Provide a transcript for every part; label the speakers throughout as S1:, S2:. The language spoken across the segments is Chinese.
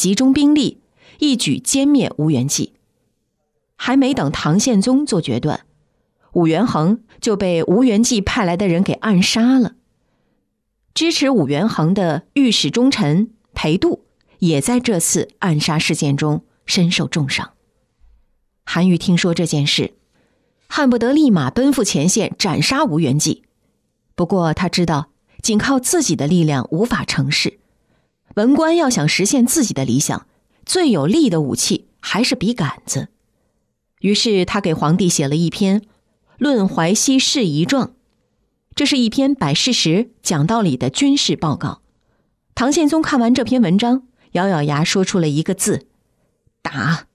S1: 集中兵力，一举歼灭吴元济。还没等唐宪宗做决断，武元衡就被吴元济派来的人给暗杀了。支持武元衡的御史中丞裴度也在这次暗杀事件中身受重伤。韩愈听说这件事，恨不得立马奔赴前线斩杀吴元济。不过他知道仅靠自己的力量无法成事，文官要想实现自己的理想，最有力的武器还是笔杆子。于是他给皇帝写了一篇《论淮西事宜状》，这是一篇摆事实、讲道理的军事报告。唐宪宗看完这篇文章，咬咬牙说出了一个字：打。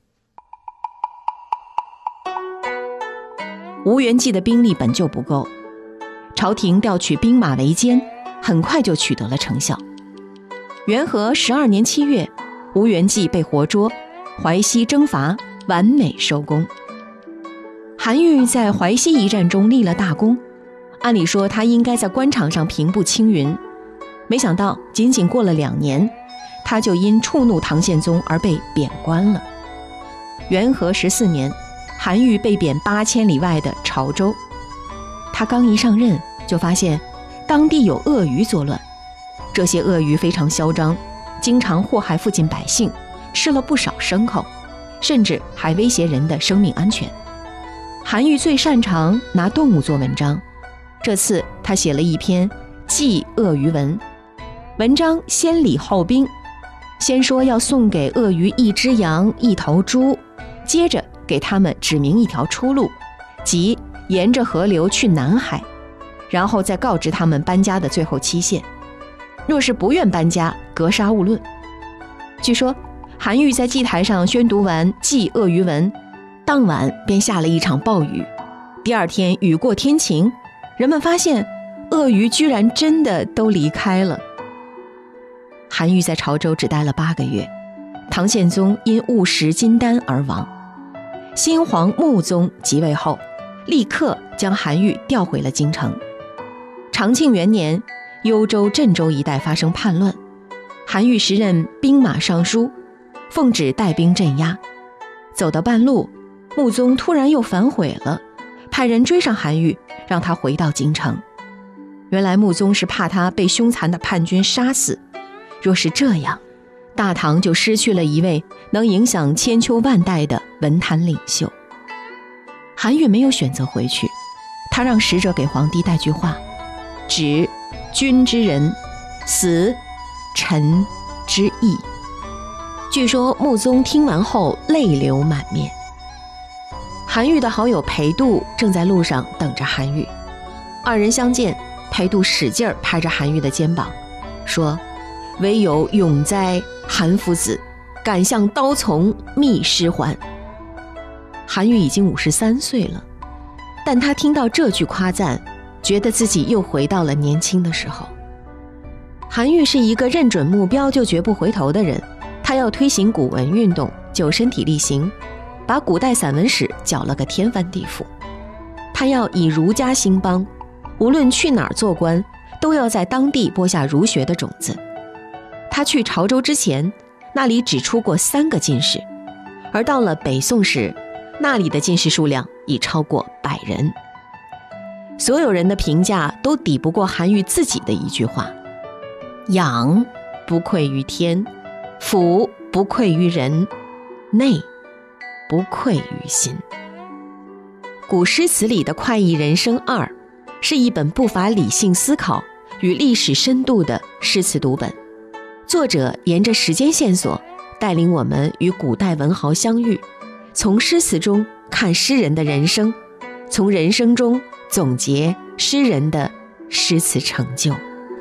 S1: 吴元济的兵力本就不够，朝廷调取兵马围歼，很快就取得了成效。元和12年7月，吴元济被活捉，淮西征伐完美收工。韩愈在淮西一战中立了大功，按理说他应该在官场上平步青云，没想到仅仅过了2年，他就因触怒唐宪宗而被贬官了。元和14年，韩愈被贬8000里外的潮州。他刚一上任，就发现当地有鳄鱼作乱，这些鳄鱼非常嚣张，经常祸害附近百姓，吃了不少牲口，甚至还威胁人的生命安全。韩愈最擅长拿动物做文章，这次他写了一篇祭鳄鱼文，文章先礼后兵，先说要送给鳄鱼1只羊1头猪，接着给他们指明一条出路，即沿着河流去南海，然后再告知他们搬家的最后期限，若是不愿搬家，格杀勿论。据说韩愈在祭台上宣读完祭鳄鱼文，当晚便下了一场暴雨。第二天雨过天晴，人们发现鳄鱼居然真的都离开了。韩愈在潮州只待了8个月，唐宪宗因误食金丹而亡。新皇穆宗即位后，立刻将韩愈调回了京城。长庆元年，幽州、镇州一带发生叛乱，韩愈时任兵马尚书，奉旨带兵镇压。走到半路，穆宗突然又反悔了，派人追上韩愈，让他回到京城。原来穆宗是怕他被凶残的叛军杀死，若是这样，大唐就失去了一位能影响千秋万代的文坛领袖。韩愈没有选择回去，他让使者给皇帝带句话：止君之仁，死臣之义。据说穆宗听完后泪流满面。韩愈的好友裴度正在路上等着韩愈，二人相见，裴度使劲拍着韩愈的肩膀，说：唯有永哉韩夫子，敢向刀从觅师还。韩愈已经53岁了，但他听到这句夸赞，觉得自己又回到了年轻的时候。韩愈是一个认准目标就绝不回头的人，他要推行古文运动，就身体力行，把古代散文史搅了个天翻地覆。他要以儒家兴邦，无论去哪儿做官，都要在当地播下儒学的种子。他去潮州之前，那里只出过3个进士，而到了北宋时，那里的进士数量已超过100人。所有人的评价都抵不过韩愈自己的一句话：养不愧于天，俯不愧于人，内不愧于心。古诗词里的快意人生2是一本不乏理性思考与历史深度的诗词读本，作者沿着时间线索带领我们与古代文豪相遇，从诗词中看诗人的人生，从人生中总结诗人的诗词成就。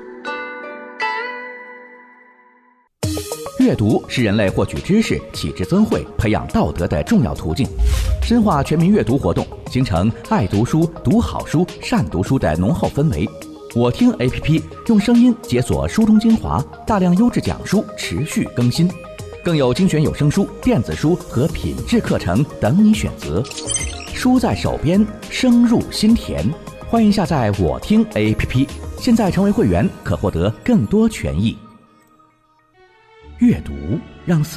S2: 阅读是人类获取知识、启智增慧、培养道德的重要途径。深化全民阅读活动，形成爱读书、读好书、善读书的浓厚氛围。我听 APP 用声音解锁书中精华，大量优质讲书持续更新，更有精选有声书、电子书和品质课程等你选择。书在手边，声入心田。欢迎下载我听 APP， 现在成为会员可获得更多权益。阅读让